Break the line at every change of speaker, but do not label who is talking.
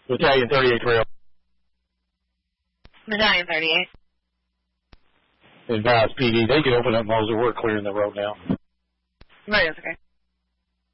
Battalion 38 Trail.
Battalion 38.
Advise PD, they can open up Moser. We're clearing the road now.
Right, that's okay.